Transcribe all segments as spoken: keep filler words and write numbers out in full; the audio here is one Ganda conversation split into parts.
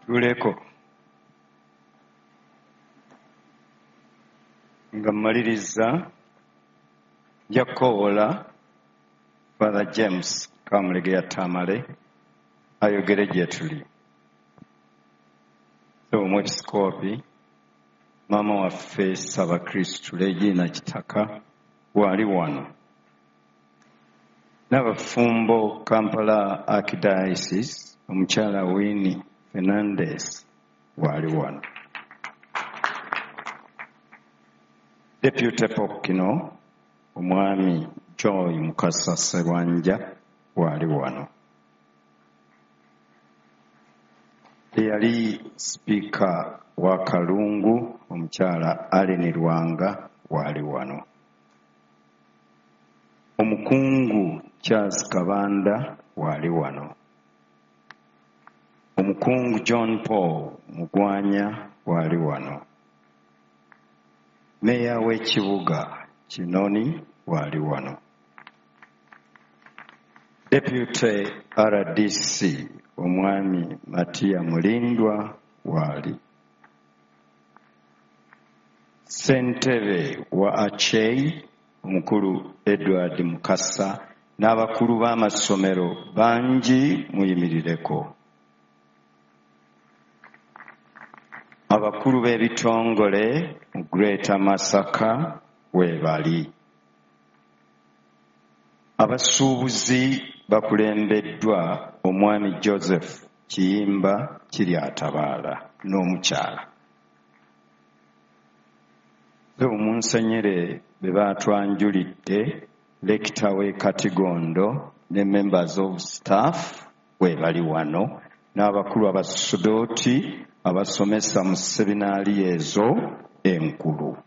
Tuleko nga mmaliriza Jakobola Father James Kamulegeya Tamale ayogere gye tuli. Omwepisikoopi maama waffe Ssabakristu Regina Kitaka wali wano. N'abafumbo Kampala Archdiocese omukyala Winnie Fernandez wali wano. Deputy Pokino omwami Joy Mukasa Sserwanja wali wano. Eyali Speaker wa Kalungu omukyala Allen Lwanga wali wano. Omukungu Charles Kabanda wali wano. Omukungu John Paul Mugwanya wali wano. Meya w'ekibuga Kinoni wali wano. Deputy R D C omwami Matia Mulindwa wali. Ssentebe wa Achei omukulu Edward Mukasa n'abakulu b'amasomero bangi muyimirireko. Abakulu b'ebitongole mu Greater Masaka weebali. Abasuubuzi bakulembeddwa omwami Joseph Kiyimba Kiryatabaala n'omukyala. Omunsenyere be baatwanjulidde Lekita w'e Katigondo ne members of staff weebali wano n'abakulu abasudooti abasomesa mu seminaali ezo enkulu.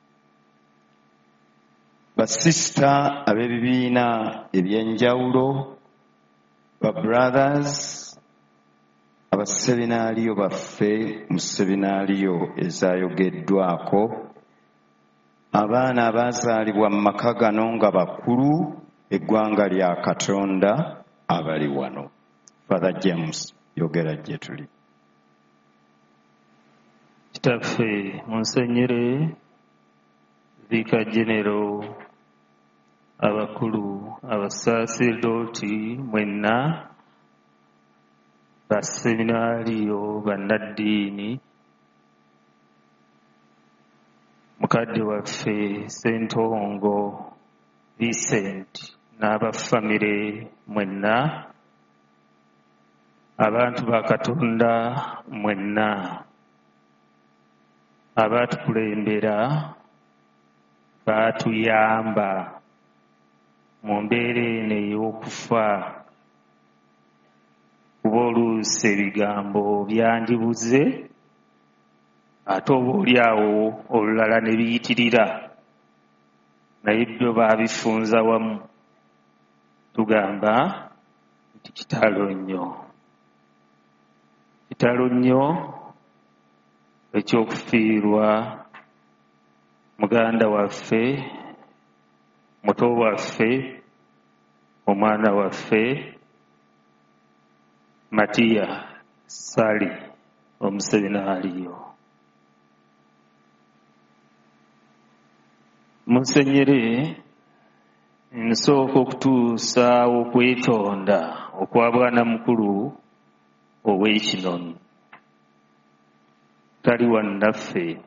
Basista ab'ebibiina eby'enjawulo, ba brothers, abaseminaaliyo baffe mu seminaaliyo ezaayogeddwako, abaana abaazaalibwa mu maka gano nga bakulu, eggwanga lya Katonda abali wano. Father James yogera gye tuli. Kitaffe Musenyere, Vicar General, abakulu abasaseredooti mwenna, baseminaaliyo, bannaddiini, mukadde waffe Ssentongo Vincent n'abafamire mwenna, abantu ba Katonda mwenna, abaatukulembera baatuyamba mu mbeera eno ey'okufa, kuba oluusi ebigambo byandibuze ate oba oliawo olulala ne biyitirira, naye byo baabifunza wamu. Tugamba nti kitalo nnyo, kitalo nnyo ekyokufiirwa muganda waffe, muto waffe, omwana waffe Matia Sali omuseminaaliyo. Musenyere, nsooka okutuusa okwetonda okwa bwana mukulu ow'Ekinoni. Tali wannaffe,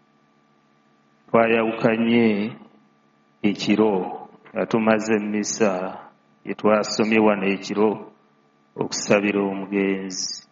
twayawukanye ekiro nga tumaze emmisa gye twasomye wano ekiro okusabira omugenzi.